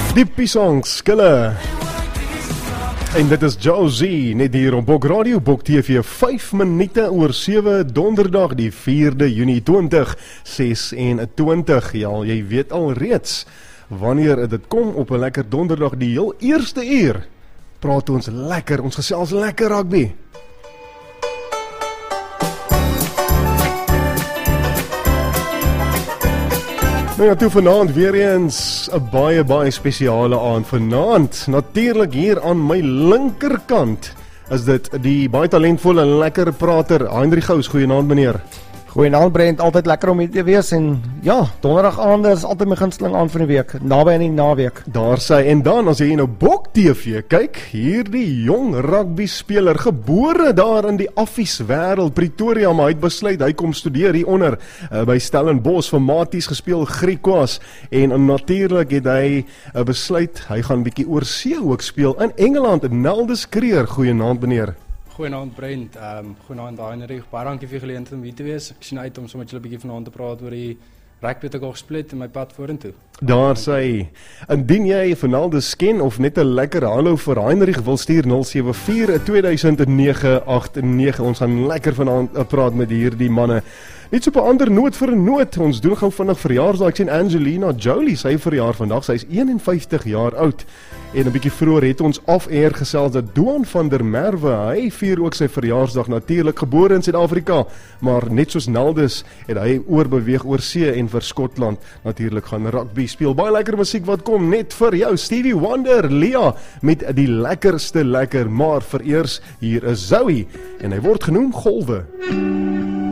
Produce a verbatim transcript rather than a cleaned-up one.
Die Pisang Skille. En dit is Josie, net hier op Bok Radio, Bok T V, vyf minute oor sewe, donderdag die vierde Junie twintig sesentwintig. Ja, jy weet al reeds, wanneer dit kom op 'n lekker donderdag, die heel eerste uur, praat ons lekker, ons gesels lekker rugby. Nou ja, toe vanaand weer eens 'n baie baie spesiale aand. Vanaand, natuurlik hier aan my linkerkant, is dit die baie talentvolle en lekker prater, Heinrich Gous. Goeienaand meneer. Goeienaand Brent, altyd lekker om hier te wees en ja, donderdag aande is altyd my gunsteling aand van die week, naby aan die naweek. Daar sê, en dan as jy nou Bok T V kyk, hierdie jong rugby speler, gebore daar in die Affies wêreld, Pretoria, maar hy het besluit, hy kom studeer hieronder uh, by Stellenbosch, vir Maties gespeel, Griekwas, en uh, natuurlik het hy uh, besluit, hy gaan bietjie oor see ook speel, in Engeland, Neldus Creer. Goeienaand meneer. Goeienaand Brent, um, goeienaand Heinrich, baie dankie vir die geleentheid om hier te wees. Ek sien uit om so met julle 'n bietjie vanaand te praat oor die rugby wat ek al gespeel het en my pad vorentoe. Daar sê, indien jy Fernaldus ken of net 'n lekker hallo vir Heinrich wil stuur, nul sewe vier twee nege agt nege. Ons gaan lekker vanaand praat met hierdie manne. Net so op 'n ander noot vir 'n noot, ons doen gou vinnig verjaarsdag. Ek sien Angelina Jolie, sy verjaar vandag, sy is een en vyftig jaar oud. En 'n bietjie vroeër het ons off-air gesels dat Duan van der Merwe, hy vier ook sy verjaarsdag, natuurlik gebore in Suid-Afrika, maar net soos Neldus het hy oorbeweeg oor see en vir Skotland natuurlik gaan rugby speel. Baie lekker musiek wat kom net vir jou, Stevie Wonder, Lia met die lekkerste lekker, maar vereers hier is Zoe en hy word genoem Golwe.